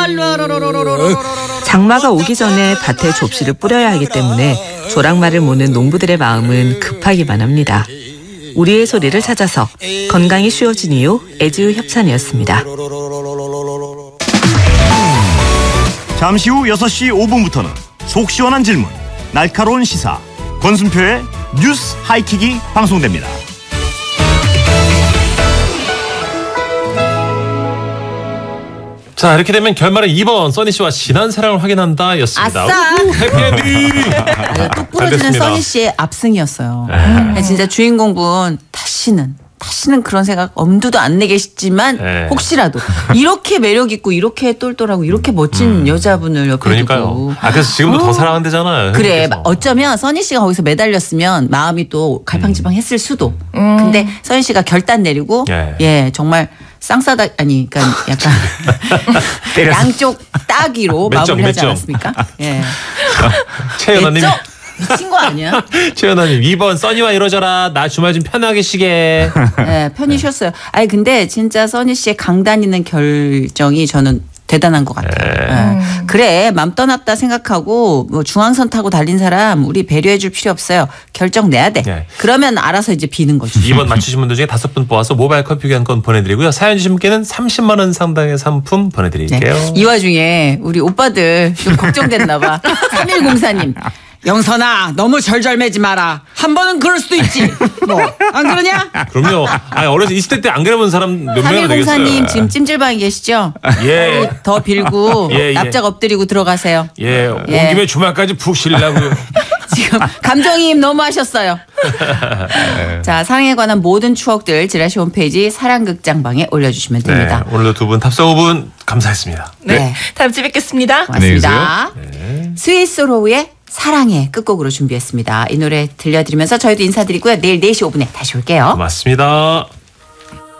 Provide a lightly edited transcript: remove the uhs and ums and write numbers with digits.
장마가 오기 전에 밭에 접시를 뿌려야 하기 때문에 조랑말을 모는 농부들의 마음은 급하기만 합니다. 우리의 소리를 찾아서 건강이 쉬워진 이유 애지우 협찬이었습니다. 잠시 후 6시 5분부터는 속 시원한 질문, 날카로운 시사, 권순표의 뉴스 하이킥이 방송됩니다. 자, 이렇게 되면 결말은 2번 써니씨와 진한 사랑을 확인한다 였습니다. 아싸! 해피엔딩! 또 부러지는 써니씨의 압승이었어요. 진짜 주인공분 다시는 그런 생각 엄두도 안 내겠지만 혹시라도 이렇게 매력 있고 이렇게 똘똘하고 이렇게 멋진 여자분을 옆에 그러니까요. 두고 그래서 지금도 더 사랑한대잖아요. 그래. 현실에서. 어쩌면 써니 씨가 거기서 매달렸으면 마음이 또 갈팡질팡했을 수도. 근데 써니 씨가 결단 내리고 정말 쌍싸다 아니 그러니까 약간 양쪽 따기로 마무리하지 않았습니까? 예. 최연아님 미친 거 아니야? 최연아님 2번 써니와 이러져라. 나 주말 좀 편하게 쉬게. 네, 편히 쉬었어요. 아니 근데 진짜 써니 씨의 강단 있는 결정이 저는 대단한 것 같아요. 그래 맘 떠났다 생각하고 뭐 중앙선 타고 달린 사람 우리 배려해 줄 필요 없어요. 결정 내야 돼. 그러면 알아서 이제 비는 거죠. 2번 맞추신 분들 중에 5분 뽑아서 모바일 커피 교환권 보내드리고요. 사연 주신 분께는 30만 원 상당의 상품 보내드릴게요. 네. 이 와중에 우리 오빠들 좀 걱정됐나 봐. 3104님. 영선아 너무 절절매지 마라. 한 번은 그럴 수도 있지. 뭐 안 그러냐? 그럼요. 아니 어려서 20대 때 안 그래본 사람 몇 명이나 되겠어요. 3104님 지금 찜질방에 계시죠? 예. 더 빌고 납작 엎드리고 들어가세요. 예. 온 김에 주말까지 푹 쉬려고요. 지금 감정이입 너무 하셨어요. 자, 사랑에 관한 모든 추억들 지라시 홈페이지 사랑극장방에 올려주시면 됩니다. 네, 오늘도 두 분 탑승 5분 감사했습니다. 네. 다음 주에 뵙겠습니다. 고맙습니다. 스위스로우의 사랑해 끝곡으로 준비했습니다. 이 노래 들려드리면서 저희도 인사드리고요. 내일 4시 5분에 다시 올게요. 고맙습니다.